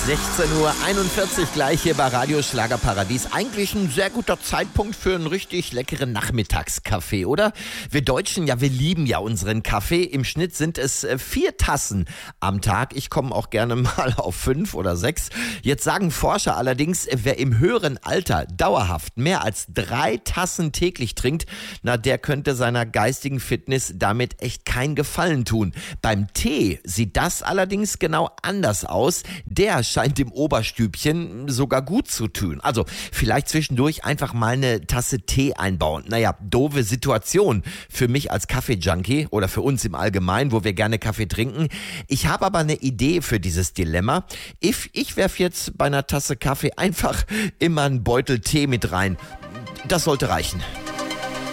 16:41 Uhr gleich hier bei Radio Schlagerparadies. Eigentlich ein sehr guter Zeitpunkt für einen richtig leckeren Nachmittagskaffee, oder? Wir Deutschen, ja, wir lieben ja unseren Kaffee. Im Schnitt sind es 4 Tassen am Tag. Ich komme auch gerne mal auf 5 oder 6. Jetzt sagen Forscher allerdings, wer im höheren Alter dauerhaft mehr als 3 Tassen täglich trinkt, na, der könnte seiner geistigen Fitness damit echt keinen Gefallen tun. Beim Tee sieht das allerdings genau anders aus. Der scheint im Oberstübchen sogar gut zu tun. Also vielleicht zwischendurch einfach mal eine Tasse Tee einbauen. Naja, doofe Situation für mich als Kaffee-Junkie oder für uns im Allgemeinen, wo wir gerne Kaffee trinken. Ich habe aber eine Idee für dieses Dilemma. Ich werfe jetzt bei einer Tasse Kaffee einfach immer einen Beutel Tee mit rein. Das sollte reichen.